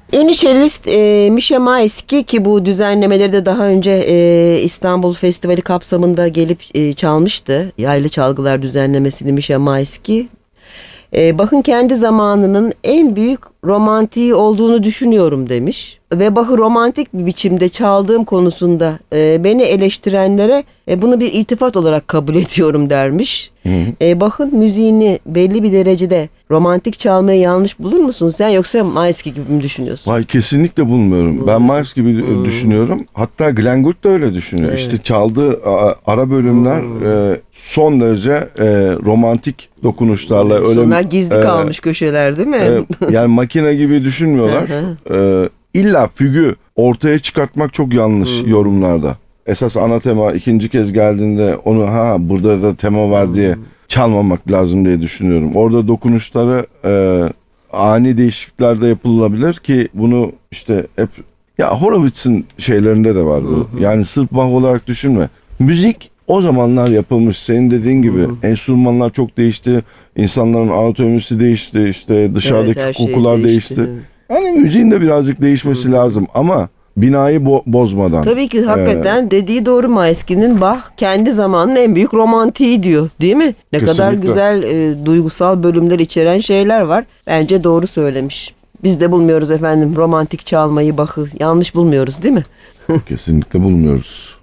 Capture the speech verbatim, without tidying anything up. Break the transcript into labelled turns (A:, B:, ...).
A: Ünlü cellist e, Misha Maisky, ki bu düzenlemeleri de daha önce e, İstanbul Festivali kapsamında gelip e, çalmıştı. Yaylı çalgılar düzenlemesini Misha Maisky. E, Bach'ın kendi zamanının en büyük romantiği olduğunu düşünüyorum demiş. Ve Bach'ı romantik bir biçimde çaldığım konusunda e, beni eleştirenlere e, bunu bir iltifat olarak kabul ediyorum dermiş. Hı hı. E, Bach'ın müziğini belli bir derecede romantik çalmayı yanlış bulur musun sen, yoksa Maisky gibi mi düşünüyorsun?
B: Vay, kesinlikle bulmuyorum. Hmm. Ben Maisky gibi hmm. düşünüyorum. Hatta Glenn Gould da öyle düşünüyor. Evet. İşte çaldığı ara bölümler hmm. e, son derece e, romantik dokunuşlarla.
A: Hmm.
B: öyle
A: Onlar gizli e, kalmış köşeler değil mi?
B: E, yani makine gibi düşünmüyorlar. e, İlla fügü ortaya çıkartmak çok yanlış hmm. yorumlarda. Esas ana tema ikinci kez geldiğinde onu ha burada da tema var hmm. diye çalmamak lazım diye düşünüyorum. Orada dokunuşları e, ani değişiklikler de yapılabilir ki bunu işte hep ya Horowitz'in şeylerinde de var bu. Hmm. Yani sırf Bach olarak düşünme. Müzik o zamanlar yapılmış. Senin dediğin gibi hmm. enstrümanlar çok değişti. İnsanların anatomisi değişti. İşte dışarıdaki evet, kokular şey değişti. değişti. Yani müziğin de birazcık değişmesi hmm. lazım ama binayı bo- bozmadan.
A: Tabii ki hakikaten ee, dediği doğru Maisky'nin. Bach kendi zamanının en büyük romantiği diyor, değil mi? Ne kesinlikle. Kadar güzel e, duygusal bölümler içeren şeyler var. Bence doğru söylemiş. Biz de bulmuyoruz efendim romantik çalmayı, Bach'ı yanlış bulmuyoruz, değil mi?
B: Kesinlikle bulmuyoruz.